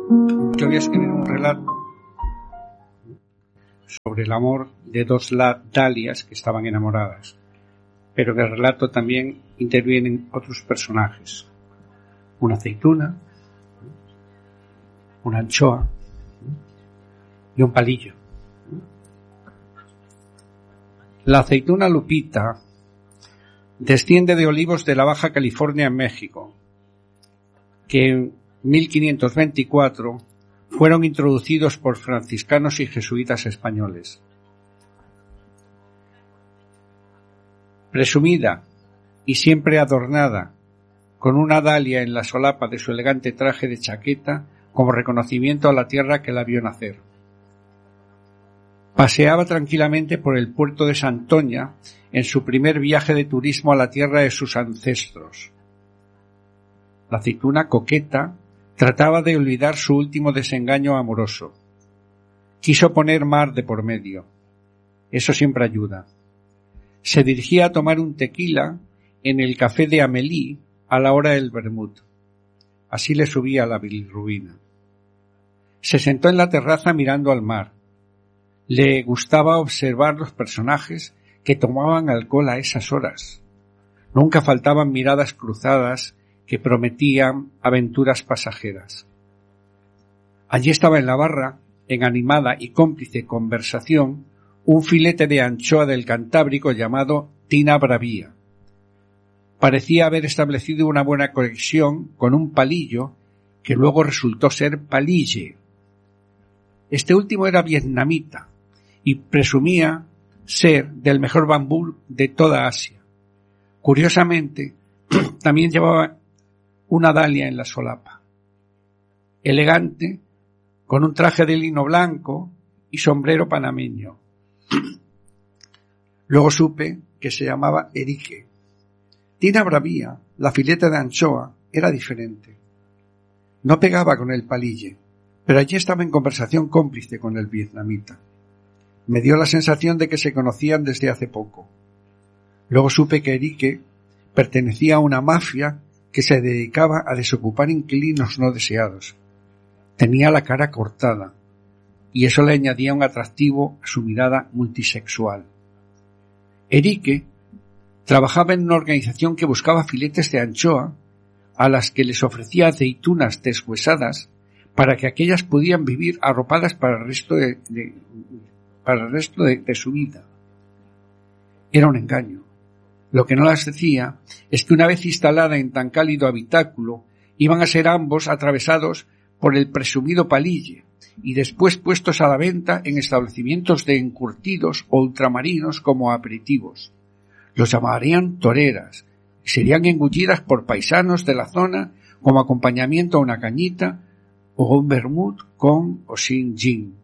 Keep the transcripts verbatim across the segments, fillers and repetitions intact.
Yo voy a escribir un relato sobre el amor de dos dalias que estaban enamoradas, pero en el relato también intervienen otros personajes: una aceituna, una anchoa y un palillo. La aceituna Lupita desciende de olivos de la Baja California en México, que en mil quinientos veinticuatro fueron introducidos por franciscanos y jesuitas españoles. Presumida y siempre adornada con una dalia en la solapa de su elegante traje de chaqueta como reconocimiento a la tierra que la vio nacer. Paseaba tranquilamente por el puerto de Santoña en su primer viaje de turismo a la tierra de sus ancestros. La aceituna coqueta trataba de olvidar su último desengaño amoroso. Quiso poner mar de por medio. Eso siempre ayuda. Se dirigía a tomar un tequila en el café de Amélie a la hora del vermut. Así le subía la bilirrubina. Se sentó en la terraza mirando al mar. Le gustaba observar los personajes que tomaban alcohol a esas horas. Nunca faltaban miradas cruzadas que prometían aventuras pasajeras. Allí estaba en la barra, en animada y cómplice conversación, un filete de anchoa del Cantábrico llamado Tina Bravía. Parecía haber establecido una buena conexión con un palillo que luego resultó ser palille. Este último era vietnamita y presumía ser del mejor bambú de toda Asia. Curiosamente, también llevaba una dalia en la solapa. Elegante, con un traje de lino blanco y sombrero panameño. Luego supe que se llamaba Erique. Tina Bravía, la fileta de anchoa, era diferente. No pegaba con el palille, pero allí estaba en conversación cómplice con el vietnamita. Me dio la sensación de que se conocían desde hace poco. Luego supe que Erique pertenecía a una mafia que se dedicaba a desocupar inquilinos no deseados. Tenía la cara cortada, y eso le añadía un atractivo a su mirada multisexual. Erique trabajaba en una organización que buscaba filetes de anchoa a las que les ofrecía aceitunas deshuesadas para que aquellas pudieran vivir arropadas para el resto de, de para el resto de, de su vida. Era un engaño. Lo que no las decía es que una vez instalada en tan cálido habitáculo, iban a ser ambos atravesados por el presumido palille y después puestos a la venta en establecimientos de encurtidos o ultramarinos como aperitivos. Los llamarían toreras y serían engullidas por paisanos de la zona como acompañamiento a una cañita o un vermut con o sin gin.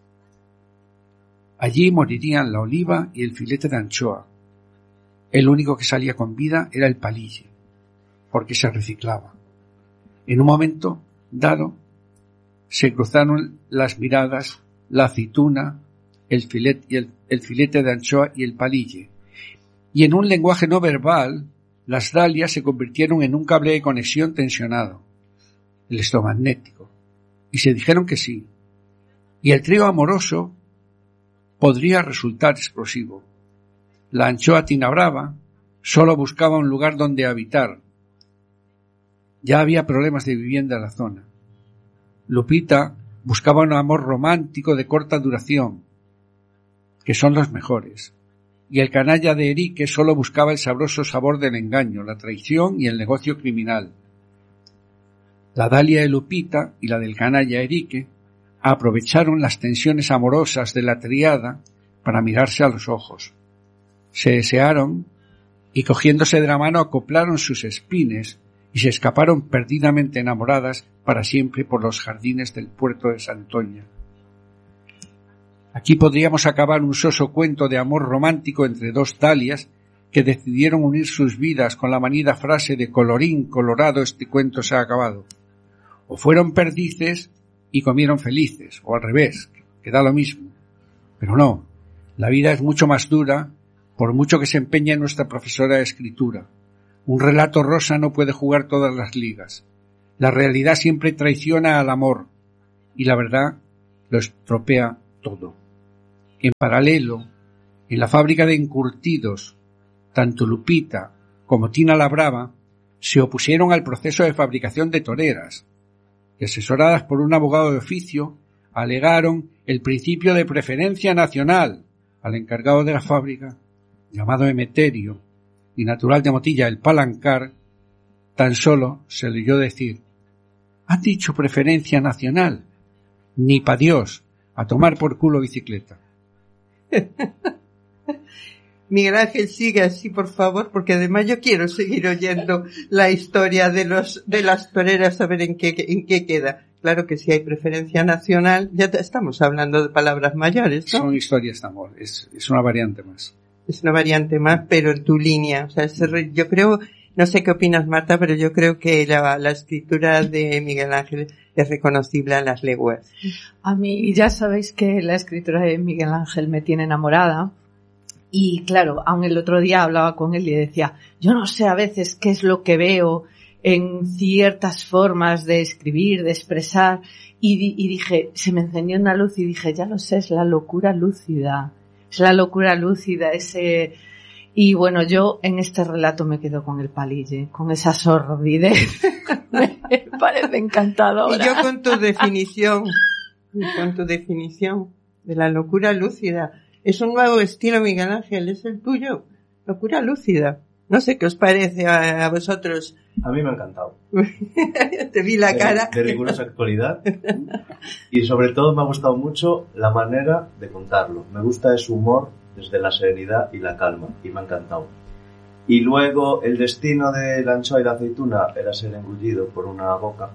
Allí morirían la oliva y el filete de anchoa. El único que salía con vida era el palille, porque se reciclaba. En un momento dado, se cruzaron las miradas, la aceituna, el filete, y el, el filete de anchoa y el palille. Y en un lenguaje no verbal, las dalias se convirtieron en un cable de conexión tensionado, electromagnético, y se dijeron que sí. Y el trío amoroso podría resultar explosivo. La anchoa Tina Brava solo buscaba un lugar donde habitar. Ya había problemas de vivienda en la zona. Lupita buscaba un amor romántico de corta duración, que son los mejores. Y el canalla de Erique solo buscaba el sabroso sabor del engaño, la traición y el negocio criminal. La dalia de Lupita y la del canalla Erique aprovecharon las tensiones amorosas de la triada para mirarse a los ojos. Se desearon y cogiéndose de la mano acoplaron sus espines y se escaparon perdidamente enamoradas para siempre por los jardines del puerto de Santoña. Aquí podríamos acabar un soso cuento de amor romántico entre dos dalias que decidieron unir sus vidas con la manida frase de colorín colorado este cuento se ha acabado. O fueron perdices y comieron felices, o al revés, que da lo mismo. Pero no, la vida es mucho más dura por mucho que se empeñe nuestra profesora de escritura. Un relato rosa no puede jugar todas las ligas. La realidad siempre traiciona al amor, y la verdad lo estropea todo. En paralelo, en la fábrica de encurtidos, tanto Lupita como Tina la Brava se opusieron al proceso de fabricación de toreras, y asesoradas por un abogado de oficio, alegaron el principio de preferencia nacional al encargado de la fábrica, llamado Emeterio, y natural de Motilla el Palancar. Tan solo se le oyó decir: «Han dicho preferencia nacional, ni pa' Dios, a tomar por culo bicicleta». Miguel Ángel, sigue así, por favor, porque además yo quiero seguir oyendo la historia de los de las toreras, a ver en qué en qué queda. Claro que si hay preferencia nacional, ya estamos hablando de palabras mayores, ¿no? Son historias de amor, es, es una variante más. Es una variante más, pero en tu línea. O sea, ese, yo creo, no sé qué opinas, Marta, pero yo creo que la, la escritura de Miguel Ángel es reconocible a las leguas. A mí, ya sabéis que la escritura de Miguel Ángel me tiene enamorada. Y claro, aún el otro día hablaba con él y decía, yo no sé a veces qué es lo que veo en ciertas formas de escribir, de expresar, y, y dije, se me encendió una luz y dije, ya lo sé, es la locura lúcida, es la locura lúcida, ese... Y bueno, yo en este relato me quedo con el palille, con esa sordidez, me parece encantadora. Y yo con tu definición, con tu definición de la locura lúcida. Es un nuevo estilo, Miguel Ángel, es el tuyo. Locura lúcida. No sé qué os parece a, a vosotros. A mí me ha encantado. Te vi la de, cara. De rigurosa actualidad. Y sobre todo me ha gustado mucho la manera de contarlo. Me gusta ese humor desde la serenidad y la calma. Y me ha encantado. Y luego el destino de la anchoa y la aceituna era ser engullido por una boca.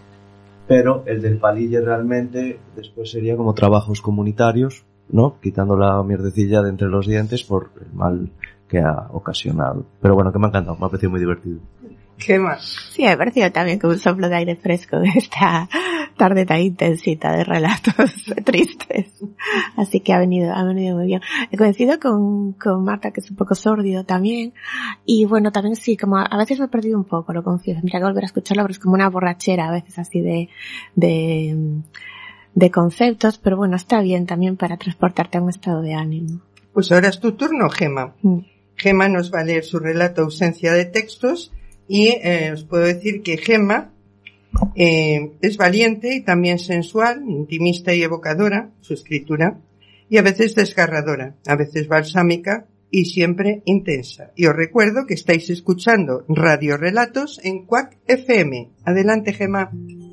Pero el del palille realmente después sería como trabajos comunitarios, ¿no? Quitando la mierdecilla de entre los dientes por el mal que ha ocasionado. Pero bueno, que me ha encantado, me ha parecido muy divertido. ¿Qué más? Sí, me ha parecido también como un soplo de aire fresco de esta tarde tan intensita de relatos tristes. Así que ha venido, ha venido muy bien. He coincidido con, con Marta, que es un poco sórdido también. Y bueno, también sí, como a veces me he perdido un poco, lo confieso. Tendría que volver a escucharlo, pero es como una borrachera a veces así de, de, de conceptos, pero bueno, está bien también para transportarte a un estado de ánimo. Pues ahora es tu turno, Gema. Mm. Gema nos va a leer su relato Ausencia de textos y eh, os puedo decir que Gema eh, es valiente y también sensual, intimista y evocadora, su escritura, y a veces desgarradora, a veces balsámica y siempre intensa. Y os recuerdo que estáis escuchando Radio Relatos en Cuac F M. Adelante, Gema.